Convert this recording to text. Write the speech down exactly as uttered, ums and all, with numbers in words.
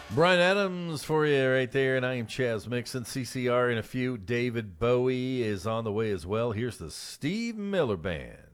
Brian Adams for you right there, and I am Chaz Mixon. C C R in a few. David Bowie is on the way as well. Here's the Steve Miller Band.